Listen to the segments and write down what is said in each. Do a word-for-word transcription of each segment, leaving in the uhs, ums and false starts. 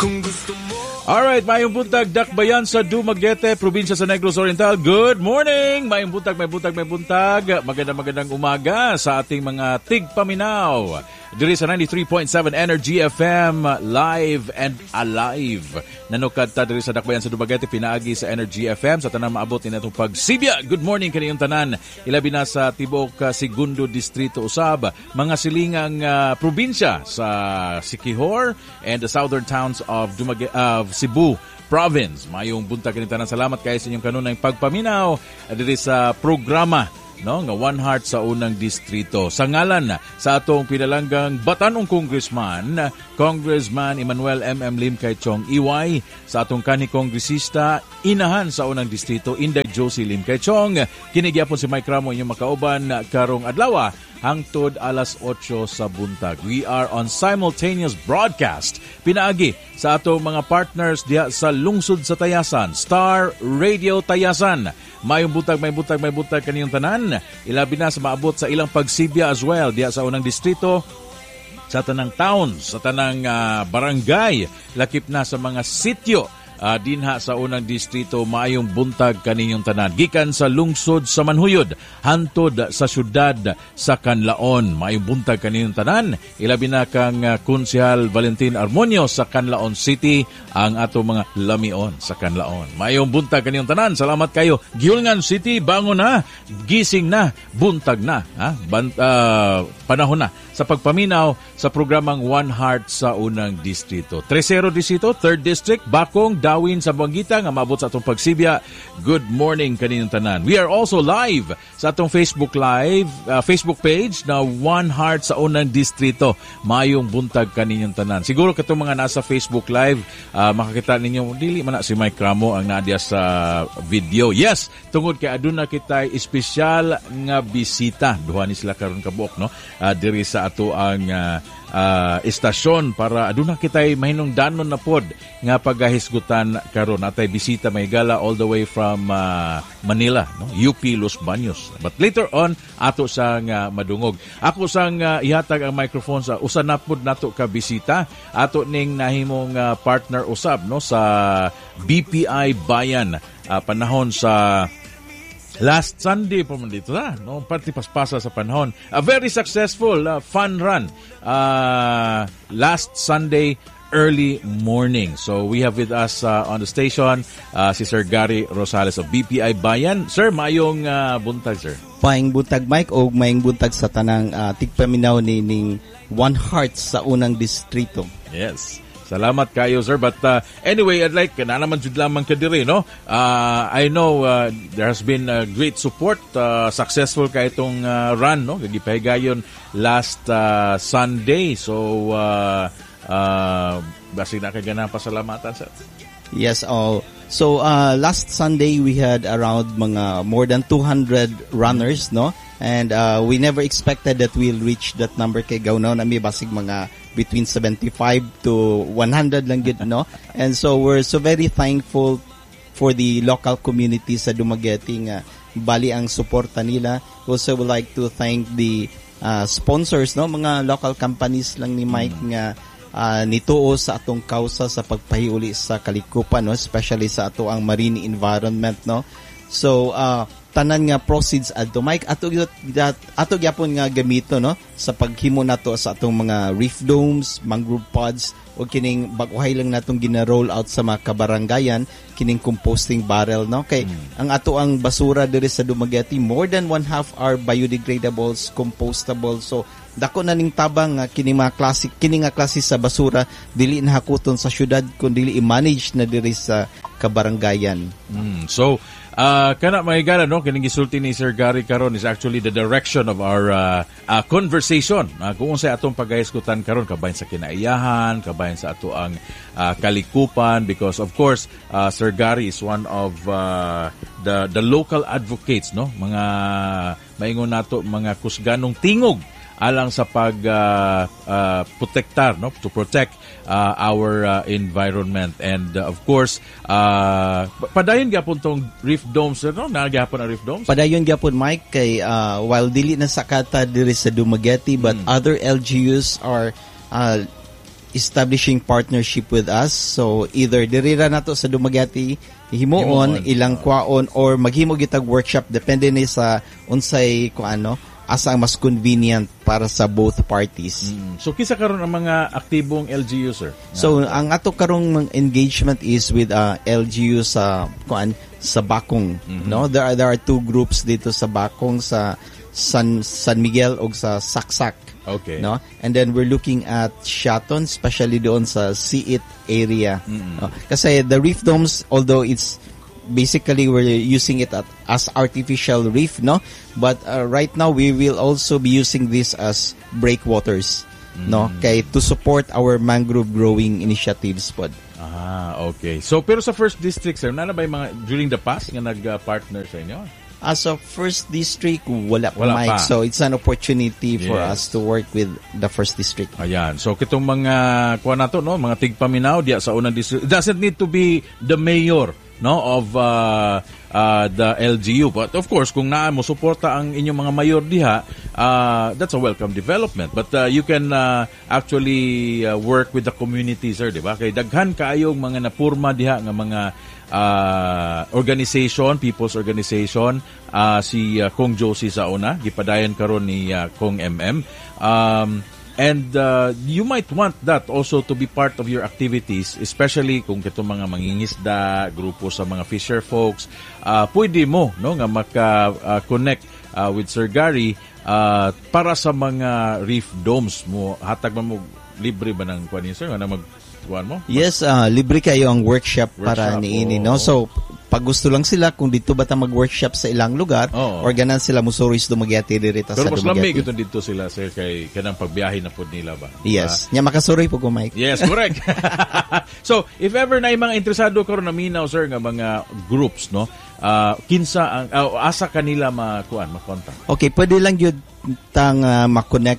Alright, mayong buntag, dakbayan sa Dumaguete, probinsya sa Negros Oriental. Good morning! Mayong buntag, may buntag, may buntag. Magandang magandang umaga sa ating mga tigpaminaw. Diri sa ninety-three point seven Energy F M, live and alive. Nanukad ta diri sa dakbayan sa Dumaguete, pinaagi sa Energy F M. Sa tanang maabot ni natong pagsibya. Good morning kaniyong tanan. Ilabi na sa Tibok, uh, Segundo Distrito Usab. Mga silingang uh, probinsya sa Siquijor and the southern towns of Dumaguete, uh, Cebu Province. Mayong buntag kaniyong tanan. Salamat kayo sa inyong kanunay pagpaminaw diri sa programa, no, nga One Heart sa unang distrito. Sa ngalan sa atong pinalanggang Batanong Congressman, Congressman Emmanuel M M Lim Kay Chong Iway, sa atong kanhi kongresista, inahan sa unang distrito, Inday Josie Lim Kay Chong. Kinigyapon si Mike Ramo inyong makauban karong adlaw hangtod alas otso sa buntag. We are on simultaneous broadcast pinaagi sa atong mga partners diha sa lungsod sa Tayasan, Star Radio Tayasan. Mayong butag, may butag, may butag kaniyong tanan. Ilabi na sa maabot sa ilang pagsibya as well diha sa unang distrito, sa tanang towns, sa tanang uh, barangay, lakip na sa mga sityo. Uh, dinha sa unang distrito, maayong buntag kaninyong tanan. Gikan sa lungsod sa Manhuyod, hantod sa syudad sa Canlaon. Maayong buntag kaninyong tanan. Ilabi na kang uh, Konsehal Valentin Armonio sa Canlaon City, ang ato mga lamion sa Canlaon. Maayong buntag kaninyong tanan. Salamat kayo. Giulngan City, bangon na, gising na, buntag na. Ha? Bant, uh, panahon na sa pagpaminaw sa programang One Heart sa unang distrito. Tresero Distrito, third District, Bakong, Dawin sa Buanguita nga maabot sa atong pagsibya. Good morning kaninyong tanan. We are also live sa atong Facebook Live, uh, Facebook page na One Heart sa unang distrito. Mayong buntag kaninyong tanan. Siguro katong mga nasa Facebook Live, uh, makakita ninyo, dili man na si Mike Ramo ang nadia sa video. Yes, tungod kay aduna kitay espesyal nga bisita. Duha ni sila karon kabuok, no? Uh, diri sa ato ang uh, uh, estasyon para aduna kitay mahinungdanon na pod nga pagahisgutan karon. Atay bisita may gala all the way from uh, Manila, no? U P Los Baños. But later on ato sang uh, madungog. Ako sang uh, ihatag ang microphone sa usa na pod nato ka bisita. Ato ning nahimong uh, partner usab, no, sa B P I Bayan, uh, panahon sa last Sunday po man dito, ha? No, party paspasa sa panahon. A very successful uh, fun run uh, last Sunday early morning. So we have with us uh, on the station uh, si Sir Gary Rosales of B P I Bayan. Sir, mayong uh, buntag, sir. Paing buntag, Mike, o mayong buntag sa tanang uh, tigpaminaw ni ning One Heart sa unang distrito. Yes. Salamat kayo, sir. But uh, anyway, I'd like, na naman jud lamang kadiri, no? Uh, I know uh, there has been uh, great support. Uh, successful ka itong uh, run, no? Kagipahigayon last uh, Sunday. So, uh, uh, basi na kagana pasalamatan, sir. Yes, oh. So, uh, last Sunday, we had around mga more than two hundred runners, no? And uh, we never expected that we'll reach that number kay Gaunaw na may basig mga between seventy-five to one hundred lang yun, no? And so we're so very thankful for the local community sa Dumaguete nga bali ang suporta nila. Also would like to thank the uh, sponsors, no? Mga local companies lang ni Mike mm. nga uh, nituo sa atong kausa sa pagpahiuli sa kalikupan, no? Especially sa ato ang marine environment, no? So uh, tanan nga proceeds adto Mike ato ato gyapon nga gamito, no, sa paghimo nato sa atong mga reef domes, mangrove pods, o kining baguhay lang natong gina-roll out sa mga kabarangayan, kining composting barrel, no, kay mm. ang ato ang basura diri sa Dumaguete more than one half are biodegradables, compostable. So dako na ning tabang nga kini mga klase kini nga klase sa basura dili na hakuton sa syudad kundi i-manage na diri sa kabarangayan. Mm. So Uh, kana mahigala, no, kining gisulti ni Sir Gary karon is actually the direction of our uh, uh, conversation. Uh, kung unsay atong pagahisgutan karon kabahin sa kinaiyahan, kabahin sa ato ang uh, kalikupan, because of course uh, Sir Gary is one of uh, the the local advocates, no, mga maingon nato mga kusganong tingog alang sa pag uh, uh, protektar, no, to protect uh, our uh, environment. And uh, of course uh, padayon gyapon tong reef domes, no, nagyapon ang reef domes. Padayon gyapon, Mike, kay uh, while dili na sakata diri sa Dumaguete, but mm. other L G Us are uh, establishing partnership with us. So either dirira nato sa Dumaguete himuon, Himuon. ilang kwaon, or maghimo gitag workshop depende ni sa unsay kuano asa ang mas convenient para sa both parties. Mm. So kisa karon ang mga aktibong L G U, sir? So ang ato karong engagement is with uh, L G U sa kuan sa Bakong, Mhm. no? There are there are two groups dito sa Bakong, sa San San Miguel ug sa Saksak. Okay. No? And then we're looking at Shaton, especially doon sa Siit area. Mm-mm. No? Kasi the reef domes, although it's basically we're using it at, as artificial reef, no? But uh, right now we will also be using this as breakwaters, no? Kay to support our mangrove growing initiatives pod. Ah, okay. So pero sa first district, sir, nana ba yung mga during the past nga nag-partner sa inyo? As of first district, wala pa, Wala Mike. pa. So it's an opportunity for Yes. us to work with the first district. Ayan. So kitong mga kuha na to, no, mga tigpaminaw diya sa unang district. It doesn't need to be the mayor, no, of uh, uh, the L G U. But of course, kung naa mo suporta ang inyong mga mayor diha, uh, that's a welcome development. But uh, you can uh, actually uh, work with the community, sir, di ba? Kay daghan kaayong mga napurma diha nga mga uh, organization, people's organization, uh, si uh, Kong Josie sa una, gipadayon karon ni uh, Kong M M. Um, and uh, you might want that also to be part of your activities, especially kung kitong mga mangingisda, grupo sa mga fisher folks, uh, pwede mo no nga maka-connect uh, with Sir Gary uh, para sa mga reef domes mo. Hatag man mo libre ba ng kuan ni sir nga na mag kuan mo? Yes, uh, libre kayo ang workshop, para Workshop, niini, oo. no? So, pag gusto lang sila, kung dito ba ta mag-workshop sa ilang lugar, Oo. or ganan sila musuris Dumaguete dirita sa Pero mas lamig Dumaguete. ito dito sila sir kay kanang pagbiyahe na pud nila ba? Yes. Nya makasuroy po ko, Mike. Yes, correct. So, if ever na yung mga interesado karon na minaw sir nga mga groups, no? Ah, kinsa ang ah, asa kanila makuan, makontak. Okay, pwede lang yun tang uh, makonect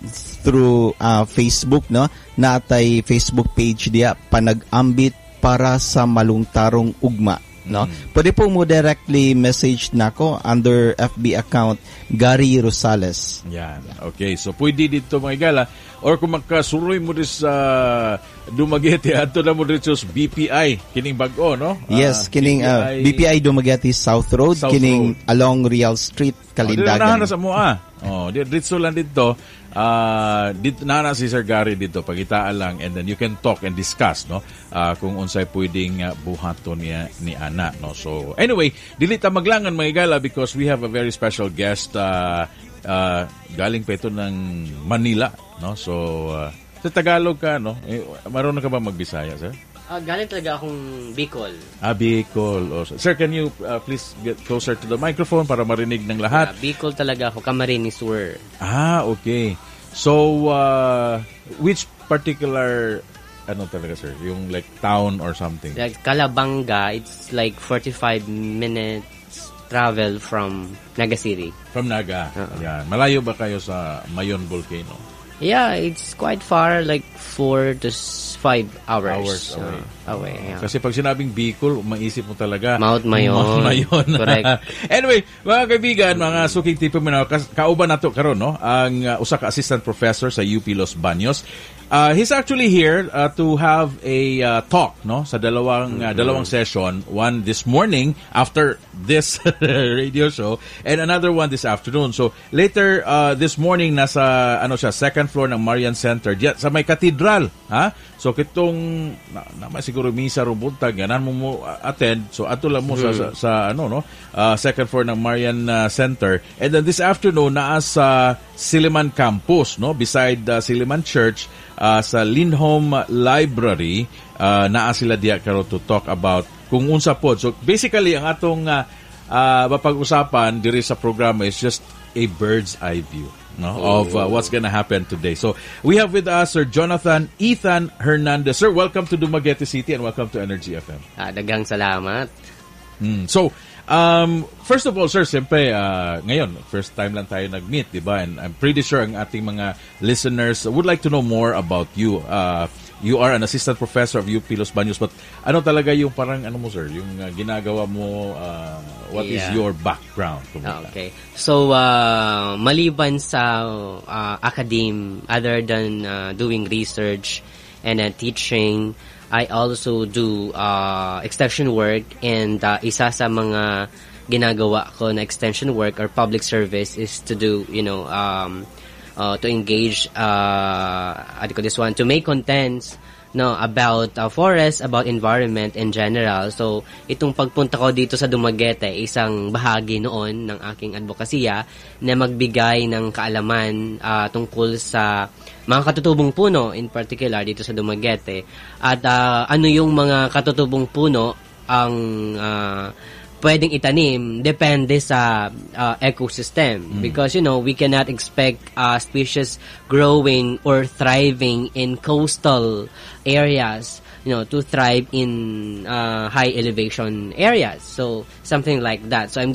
through uh, Facebook, no? Naatay Facebook page diya, Panag-ambit para sa Malungtarong Ugma, no? Pwede po mo directly message nako under F B account Gary Rosales. Yan. Okay, so pwede dito mga igala or kung magkasuroy mo rin sa Dumaguete ato na mo rin sa B P I kining bag-o, no? Yes, Ah, kining uh, B P I Dumaguete South Road, South kining Road. along Real Street, Oh, dito Kalindagan. na sa mo ah. Oh, di- dito lang dito. Ah, dito na na si Sir Gary dito pagitaan lang, and then you can talk and discuss, no? Ah, kung unsay pwedeng uh, buhaton niya ni ana, no? So anyway, dili ta maglangan mga igala because we have a very special guest uh, uh, galing pa ito ng Manila, no? So uh, sa Tagalog ka, no? Eh, marunong ka ba magbisaya, sir? Ah, galing talaga akong Bicol. Ah, Bicol. Oh, sir, can you uh, please get closer to the microphone para marinig ng Ah, lahat? Bicol talaga ako, Camarines Sur. Ah, okay. So, uh, which particular, ano talaga, sir? Yung like town or something? Like Calabanga, it's like forty-five minutes travel from Naga City. From Naga. Uh-uh. Ayan. Malayo ba kayo sa Mayon Volcano? Yeah, it's quite far, like four to s- five hours. Hours away. Uh, away, yeah. Kasi pag sinabing Bicol, maisip mo talaga Mount Mayon. Mount Mayon. Correct. Anyway, mga kaibigan, mga suking tipo mo na, kas- kauban nato karon, no? Ang uh, usa ka assistant professor sa U P Los Baños. Uh, he's actually here uh, to have a uh, talk, no? Sa dalawang uh, dalawang session, one this morning after this radio show and another one this afternoon. So later uh, this morning nasa ano siya, second floor ng Marian Center diyan sa may cathedral, ha? So kitong na, na siguro misa ro buntag ganan mo mo uh, attend. So ato lang mo sa, sa sa ano no, uh, second floor ng Marian uh, Center. And then this afternoon naa sa Siliman Campus, no, beside uh, Siliman Church, uh, sa Lindholm Library, uh, naa sila diya karon to talk about kung unsa pod. So basically ang atong uh, uh, mapag-usapan diri sa programa is just a bird's eye view, no, of uh, what's gonna happen today. So we have with us Sir Jonathan Ethan Hernandez. Sir, welcome to Dumaguete City and welcome to Energy F M. Ah, daghang salamat. Mm. So, um, first of all, sir, siyempre, uh, ngayon, first time lang tayo nag-meet, di ba? And I'm pretty sure ang ating mga listeners would like to know more about you. Uh, you are an assistant professor of U P Los Baños, but ano talaga yung parang, ano mo, sir, yung uh, ginagawa mo, uh, what is Yeah. your background? Kumusta? Okay. So, uh, maliban sa uh, academe, other than uh, doing research and uh, teaching. I also do uh, extension work, and uh, isa sa mga ginagawa ko na extension work or public service is to do, you know, um, uh, to engage, uh, I call this one, to make contents, no, about uh, forest, about environment in general. So, itong pagpunta ko dito sa Dumaguete, isang bahagi noon ng aking advokasya na magbigay ng kaalaman uh, tungkol sa mga katutubong puno, in particular dito sa Dumaguete. At uh, ano yung mga katutubong puno ang uh, pwedeng itanim depende sa uh, ecosystem. Mm. Because, you know, we cannot expect uh, species growing or thriving in coastal areas, you know, to thrive in uh, high elevation areas. So, something like that. So, I'm